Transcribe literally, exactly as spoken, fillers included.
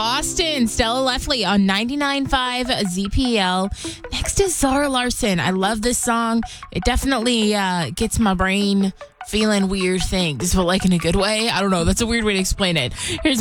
Boston. Stella Leffley on ninety-nine point five Z P L. Next is Zara Larson. I love this song. It definitely uh, gets my brain feeling weird things, but like in a good way. I don't know. That's a weird way to explain it. Here's